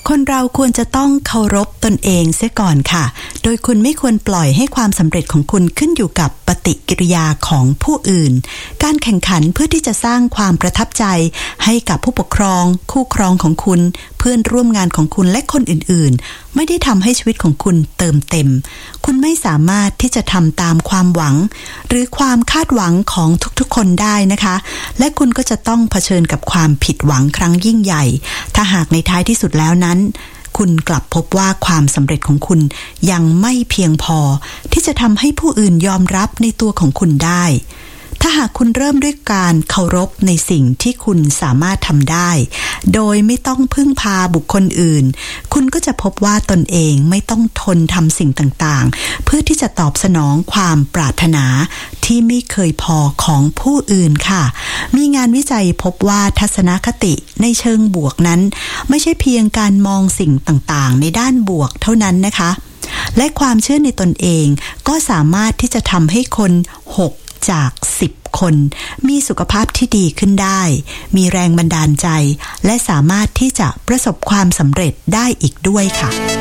คนเราควรจะต้องเคารพตนเองเสียก่อนค่ะโดยคุณไม่ควรปล่อยให้ความสำเร็จของคุณขึ้นอยู่กับปฏิกิริยาของผู้อื่นการแข่งขันเพื่อที่จะสร้างความประทับใจให้กับผู้ปกครองคู่ครองของคุณเพื่อนร่วมงานของคุณและคนอื่นๆไม่ได้ทำให้ชีวิตของคุณเติมเต็มคุณไม่สามารถที่จะทำตามความหวังหรือความคาดหวังของทุกๆคนได้นะคะและคุณก็จะต้องเผชิญกับความผิดหวังครั้งยิ่งใหญ่ถ้าหากในท้ายที่สุดแล้วนั้นคุณกลับพบว่าความสำเร็จของคุณยังไม่เพียงพอที่จะทำให้ผู้อื่นยอมรับในตัวของคุณได้ถ้าหากคุณเริ่มด้วยการเคารพในสิ่งที่คุณสามารถทำได้โดยไม่ต้องพึ่งพาบุคคลอื่นคุณก็จะพบว่าตนเองไม่ต้องทนทำสิ่งต่างๆเพื่อที่จะตอบสนองความปรารถนาที่ไม่เคยพอของผู้อื่นค่ะมีงานวิจัยพบว่าทัศนคติในเชิงบวกนั้นไม่ใช่เพียงการมองสิ่งต่างๆในด้านบวกเท่านั้นนะคะและความเชื่อในตนเองก็สามารถที่จะทำให้คน6จาก10คนมีสุขภาพที่ดีขึ้นได้มีแรงบันดาลใจและสามารถที่จะประสบความสำเร็จได้อีกด้วยค่ะ